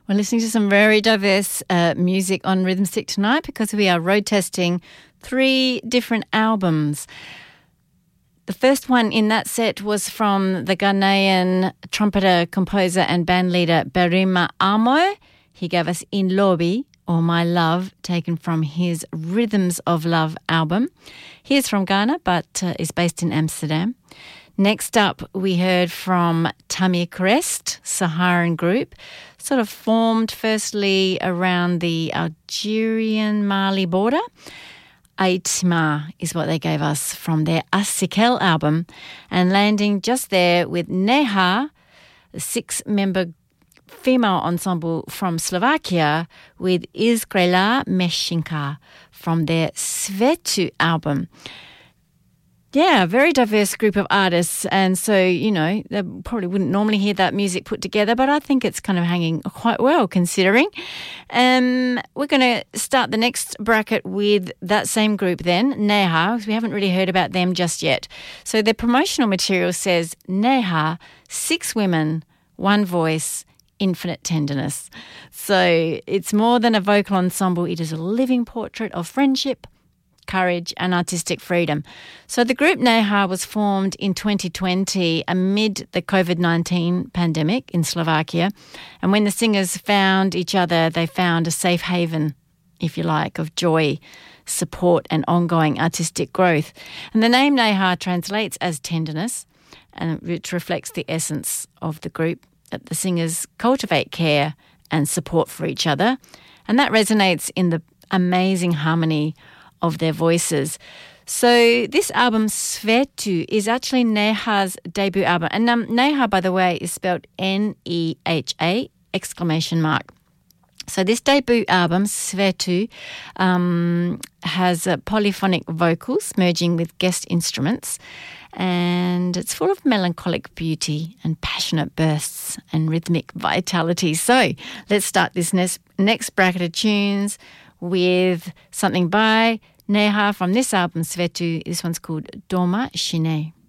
We're listening to some very diverse music on Rhythm Stick tonight because we are road testing 3 different albums. The first one in that set was from the Ghanaian trumpeter, composer and bandleader Berima Amo. He gave us In Lobby, or My Love, taken from his Rhythms of Love album. He is from Ghana but is based in Amsterdam. Next up, we heard from Tamir Crest, Saharan group, sort of formed firstly around the Algerian-Mali border. Aitma is what they gave us from their Asikel album, and landing just there with Neha, the 6-member female ensemble from Slovakia, with Izgrela Meshinka from their Svetu album. Yeah, a very diverse group of artists, and so, they probably wouldn't normally hear that music put together, but I think it's kind of hanging quite well considering. We're going to start the next bracket with that same group then, Neha, because we haven't really heard about them just yet. So their promotional material says, Neha, 6 women, 1 voice, infinite tenderness. So it's more than a vocal ensemble, it is a living portrait of friendship, courage and artistic freedom. So the group Neha was formed in 2020 amid the COVID-19 pandemic in Slovakia. And when the singers found each other, they found a safe haven, if you like, of joy, support and ongoing artistic growth. And the name Neha translates as tenderness, and which reflects the essence of the group, that the singers cultivate care and support for each other. And that resonates in the amazing harmony of their voices. So this album, Svetu, is actually Neha's debut album. And Neha, by the way, is spelled N-E-H-A, ! So this debut album, Svetu, has polyphonic vocals merging with guest instruments, and it's full of melancholic beauty and passionate bursts and rhythmic vitality. So let's start this next bracket of tunes with something by Neha from this album, Svetu. This one's called Doma Shine.